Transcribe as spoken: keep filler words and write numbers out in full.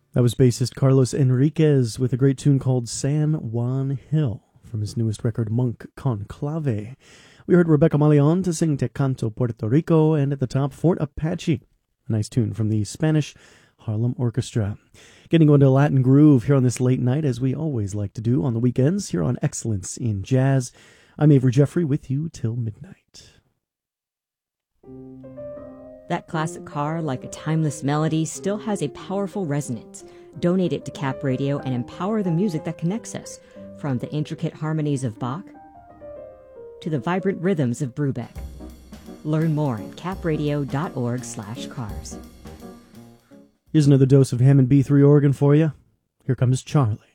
That was bassist Carlos Enriquez with a great tune called San Juan Hill from his newest record, Monk Conclave. We heard Rebecca Malion to sing Te Canto Puerto Rico, and at the top, Fort Apache, a nice tune from the Spanish Harlem Orchestra. Getting into a Latin groove here on this late night, as we always like to do on the weekends here on Excellence in Jazz. I'm Avery Jeffrey with you till midnight. That classic car, like a timeless melody, still has a powerful resonance. Donate it to Cap Radio and empower the music that connects us, from the intricate harmonies of Bach to the vibrant rhythms of Brubeck. Learn more at capradio.org slash cars. Here's another dose of Hammond B three organ for you. Here comes Charlie.